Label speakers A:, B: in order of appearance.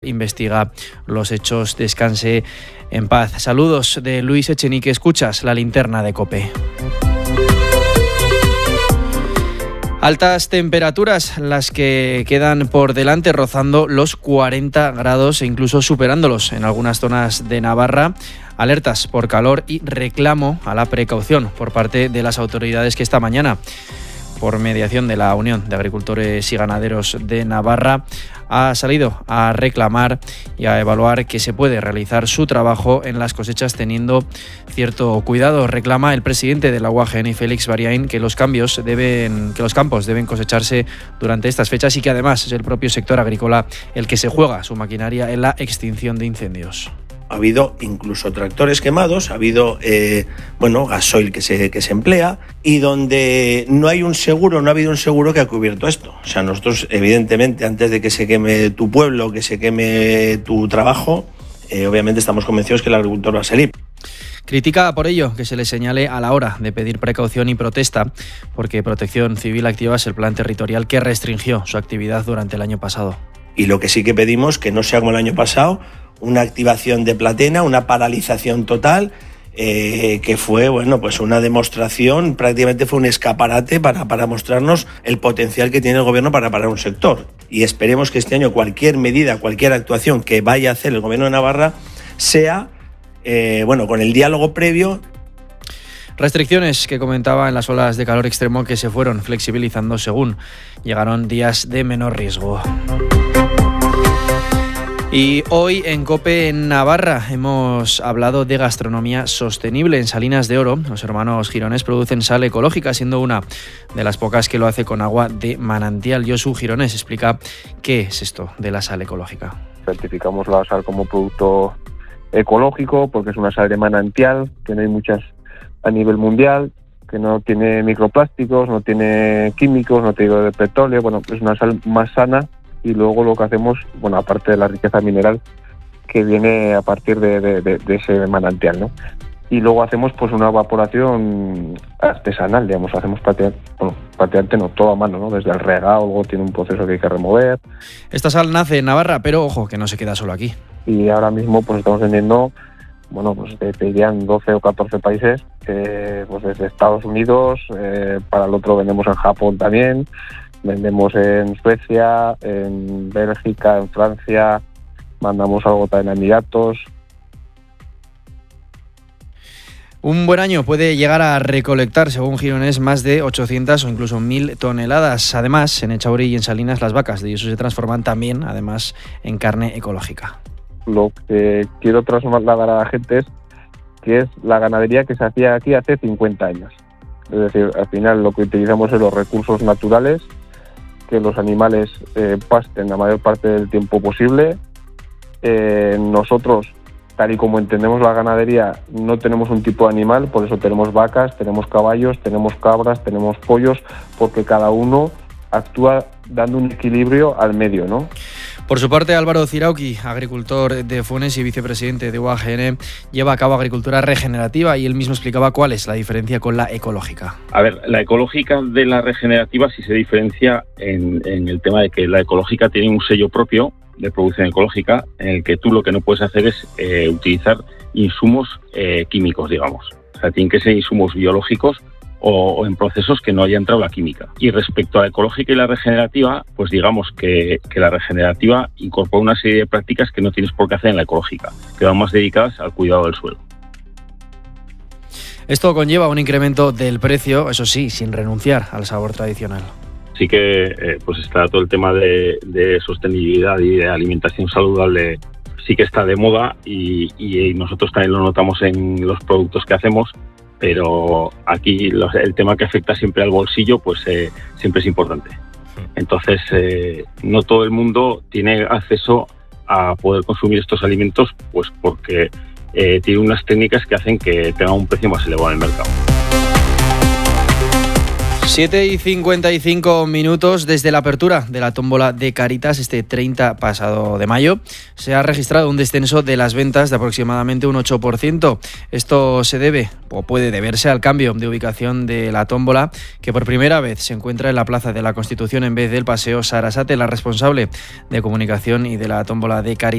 A: investiga los hechos. Descanse en paz. Saludos de Luis Echenique. Escuchas la linterna de COPE. Altas temperaturas las que quedan por delante, rozando los 40 grados e incluso superándolos en algunas zonas de Navarra. Alertas por calor y reclamo a la precaución por parte de las autoridades que esta mañana, por mediación de la Unión de Agricultores y Ganaderos de Navarra, ha salido a reclamar y a evaluar que se puede realizar su trabajo en las cosechas teniendo cierto cuidado. Reclama el presidente de la UAGN, Félix Bariain, que los campos deben cosecharse durante estas fechas y que además es el propio sector agrícola el que se juega su maquinaria en la extinción de incendios.
B: Ha habido incluso tractores quemados, ha habido gasoil que se emplea, y donde no ha habido un seguro que ha cubierto esto. O sea, nosotros, evidentemente, antes de que se queme tu pueblo, que se queme tu trabajo, obviamente estamos convencidos que el agricultor va a salir.
A: Critica por ello que se le señale a la hora de pedir precaución y protesta, porque Protección Civil activa el plan territorial que restringió su actividad durante el año pasado.
B: Y lo que sí que pedimos, que no sea como el año pasado, una activación de Platena, una paralización total, que fue una demostración, prácticamente fue un escaparate para mostrarnos el potencial que tiene el gobierno para parar un sector. Y esperemos que este año cualquier medida, cualquier actuación que vaya a hacer el gobierno de Navarra sea con el diálogo previo.
A: Restricciones que comentaba en las olas de calor extremo que se fueron flexibilizando según llegaron días de menor riesgo. Y hoy en COPE en Navarra hemos hablado de gastronomía sostenible. En Salinas de Oro, los hermanos Gironés producen sal ecológica, siendo una de las pocas que lo hace con agua de manantial. Josu Gironés explica qué es esto de la sal ecológica.
C: Certificamos la sal como producto ecológico porque es una sal de manantial, que no hay muchas a nivel mundial, que no tiene microplásticos, no tiene químicos, no tiene de petróleo. Es una sal más sana. Y luego lo que hacemos, aparte de la riqueza mineral que viene a partir de ese manantial, ¿no? Y luego hacemos una evaporación artesanal, digamos, hacemos prácticamente todo a mano, ¿no? Desde el regado, luego tiene un proceso que hay que remover.
A: Esta sal nace en Navarra, pero ojo, que no se queda solo aquí.
C: Y ahora mismo estamos vendiendo, te dirían 12 o 14 países, desde Estados Unidos, para el otro vendemos en Japón también. Vendemos en Suecia, en Bélgica, en Francia, mandamos algo también a Emiratos.
A: Un buen año puede llegar a recolectar, según Gironés, más de 800 o incluso 1.000 toneladas. Además, en Echauri y en Salinas, las vacas de eso se transforman también, además, en carne ecológica.
C: Lo que quiero trasladar a la gente es que es la ganadería que se hacía aquí hace 50 años. Es decir, al final lo que utilizamos es los recursos naturales, que los animales pasten la mayor parte del tiempo posible. Nosotros, tal y como entendemos la ganadería, no tenemos un tipo de animal, por eso tenemos vacas, tenemos caballos, tenemos cabras, tenemos pollos, porque cada uno actúa dando un equilibrio al medio, ¿no?
A: Por su parte, Álvaro Zirauqui, agricultor de Funes y vicepresidente de UAGN, lleva a cabo agricultura regenerativa y él mismo explicaba cuál es la diferencia con la ecológica.
D: A ver, la ecológica de la regenerativa sí se diferencia en el tema de que la ecológica tiene un sello propio de producción ecológica en el que tú lo que no puedes hacer es utilizar insumos químicos, digamos. O sea, tienen que ser insumos biológicos o en procesos que no haya entrado la química. Y respecto a la ecológica y la regenerativa, pues digamos que la regenerativa incorpora una serie de prácticas que no tienes por qué hacer en la ecológica, que van más dedicadas al cuidado del suelo.
A: Esto conlleva un incremento del precio, eso sí, sin renunciar al sabor tradicional.
D: Sí que está todo el tema de sostenibilidad y de alimentación saludable, sí que está de moda y nosotros también lo notamos en los productos que hacemos. Pero aquí el tema que afecta siempre al bolsillo, pues siempre es importante. Entonces, no todo el mundo tiene acceso a poder consumir estos alimentos, pues porque tiene unas técnicas que hacen que tengan un precio más elevado en el mercado.
A: 7:55 desde la apertura de la tómbola de Cáritas este 30 pasado de mayo. Se ha registrado un descenso de las ventas de aproximadamente un 8%. Esto se debe o puede deberse al cambio de ubicación de la tómbola, que por primera vez se encuentra en la Plaza de la Constitución en vez del Paseo Sarasate. La responsable de comunicación y de la tómbola de Cáritas